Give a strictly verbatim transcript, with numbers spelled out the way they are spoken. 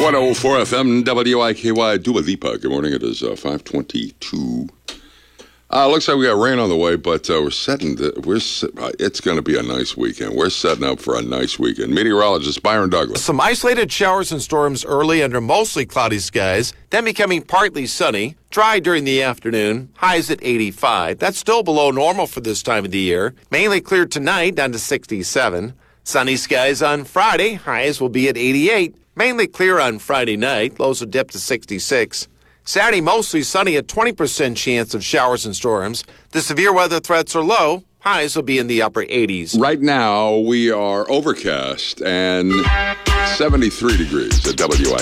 one oh four F M, W I K Y, Dua Lipa. Good morning. It is uh, five twenty-two. Uh, looks like we got rain on the way, but uh, we're setting. The, we're uh, it's going to be a nice weekend. We're setting up for a nice weekend. Meteorologist Byron Douglas. Some isolated showers and storms early under mostly cloudy skies, then becoming partly sunny. Dry during the afternoon. Highs at eighty-five. That's still below normal for this time of the year. Mainly clear tonight, down to sixty-seven. Sunny skies on Friday. Highs will be at eighty-eight. Mainly clear on Friday night. Lows will dip to sixty-six. Saturday, mostly sunny, a twenty percent chance of showers and storms. The severe weather threats are low. Highs will be in the upper eighties. Right now, we are overcast and seventy-three degrees at W I